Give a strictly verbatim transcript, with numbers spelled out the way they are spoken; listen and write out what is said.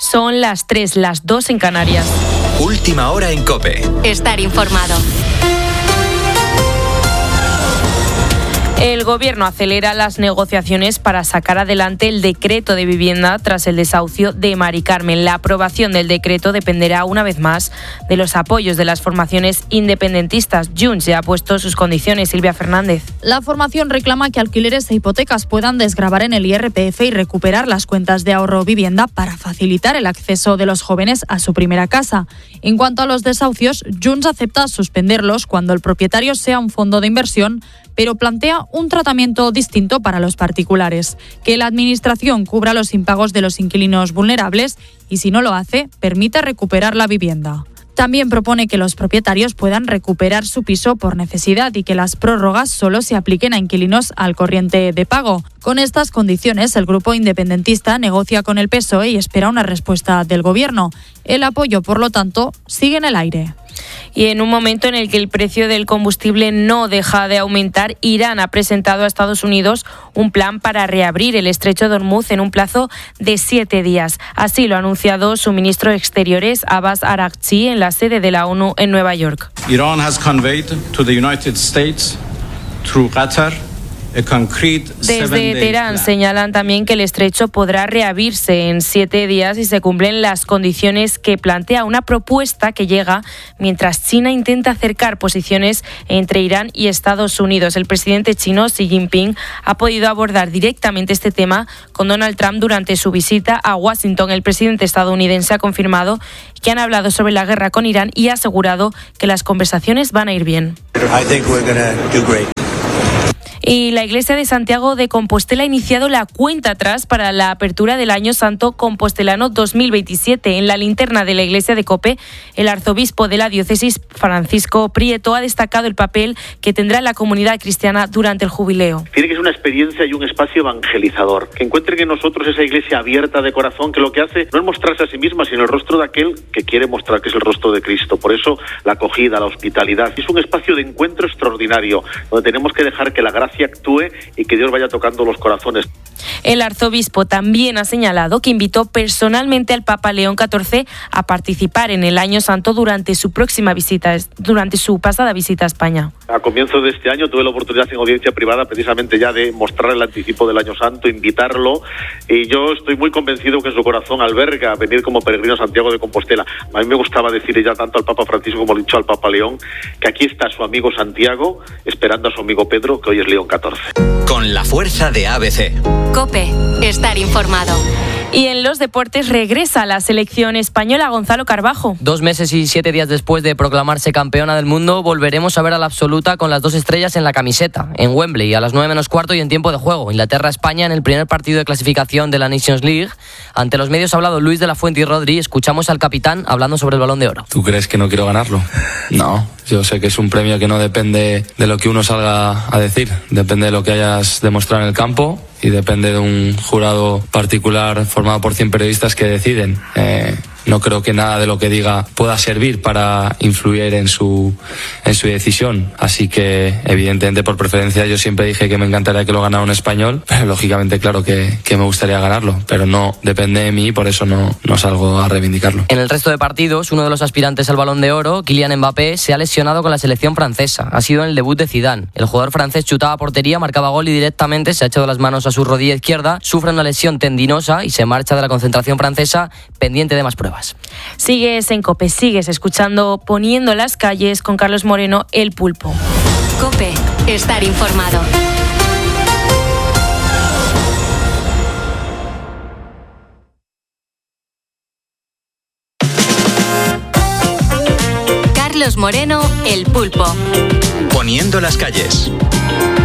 Son las tres, las dos en Canarias. Última hora en COPE. Estar informado. El Gobierno acelera las negociaciones para sacar adelante el decreto de vivienda tras el desahucio de Mari Carmen. La aprobación del decreto dependerá una vez más de los apoyos de las formaciones independentistas. Junts ya ha puesto sus condiciones. Silvia Fernández. La formación reclama que alquileres e hipotecas puedan desgravar en el I R P F y recuperar las cuentas de ahorro vivienda para facilitar el acceso de los jóvenes a su primera casa. En cuanto a los desahucios, Junts acepta suspenderlos cuando el propietario sea un fondo de inversión, pero plantea un tratamiento distinto para los particulares, que la Administración cubra los impagos de los inquilinos vulnerables y, si no lo hace, permita recuperar la vivienda. También propone que los propietarios puedan recuperar su piso por necesidad y que las prórrogas solo se apliquen a inquilinos al corriente de pago. Con estas condiciones, el grupo independentista negocia con el P S O E y espera una respuesta del Gobierno. El apoyo, por lo tanto, sigue en el aire. Y en un momento en el que el precio del combustible no deja de aumentar, Irán ha presentado a Estados Unidos un plan para reabrir el estrecho de Hormuz en un plazo de siete días. Así lo ha anunciado su ministro de Exteriores, Abbas Araghchi, en la sede de la ONU en Nueva York. Iran has conveyed to the United States through Qatar. Desde Teherán señalan también que el estrecho podrá reabrirse en siete días si se cumplen las condiciones que plantea una propuesta que llega mientras China intenta acercar posiciones entre Irán y Estados Unidos. El presidente chino Xi Jinping ha podido abordar directamente este tema con Donald Trump durante su visita a Washington. El presidente estadounidense ha confirmado que han hablado sobre la guerra con Irán y ha asegurado que las conversaciones van a ir bien. Y la Iglesia de Santiago de Compostela ha iniciado la cuenta atrás para la apertura del Año Santo Compostelano dos mil veintisiete. En la linterna de la Iglesia de COPE, el arzobispo de la diócesis, Francisco Prieto, ha destacado el papel que tendrá la comunidad cristiana durante el jubileo. Tiene que ser una experiencia y un espacio evangelizador. Que encuentren en nosotros esa iglesia abierta de corazón, que lo que hace no es mostrarse a sí misma, sino el rostro de aquel que quiere mostrar que es el rostro de Cristo. Por eso la acogida, la hospitalidad. Es un espacio de encuentro extraordinario, donde tenemos que dejar que la gracia actúe y que Dios vaya tocando los corazones. El arzobispo también ha señalado que invitó personalmente al Papa León catorce a participar en el Año Santo durante su próxima visita, durante su pasada visita a España. A comienzos de este año tuve la oportunidad en audiencia privada precisamente ya de mostrar el anticipo del Año Santo, invitarlo, y yo estoy muy convencido que en su corazón alberga venir como peregrino a Santiago de Compostela. A mí me gustaba decirle ya tanto al Papa Francisco como lo he dicho al Papa León, que aquí está su amigo Santiago esperando a su amigo Pedro, que hoy es León catorce. Con la fuerza de A B C. COPE, estar informado. Y en los deportes regresa la selección española. Gonzalo Carbajo. Dos meses y siete días después de proclamarse campeona del mundo, volveremos a ver a la absoluta con las dos estrellas en la camiseta, en Wembley, a las nueve menos cuarto y en tiempo de juego. Inglaterra-España en el primer partido de clasificación de la Nations League. Ante los medios ha hablado Luis de la Fuente y Rodri. Escuchamos al capitán hablando sobre el Balón de Oro. ¿Tú crees que no quiero ganarlo? No, yo sé que es un premio que no depende de lo que uno salga a decir. Depende de lo que hayas demostrado en el campo y depende de un jurado particular formado por cien periodistas que deciden. Eh, no creo que nada de lo que diga pueda servir para influir en su en su decisión. Así que, evidentemente, por preferencia, yo siempre dije que me encantaría que lo ganara un español, pero lógicamente, claro que, que me gustaría ganarlo, pero no depende de mí, por eso no, no salgo a reivindicarlo. En el resto de partidos, uno de los aspirantes al Balón de Oro, Kylian Mbappé, se ha lesionado con la selección francesa. Ha sido en el debut de Zidane. El jugador francés chutaba a portería, marcaba gol y directamente se ha echado las manos a su rodilla izquierda, sufre una lesión tendinosa y se marcha de la concentración francesa pendiente de más pruebas. Sigues en COPE, sigues escuchando Poniendo las calles con Carlos Moreno, El Pulpo. COPE, estar informado. Carlos Moreno, El Pulpo. Poniendo las calles.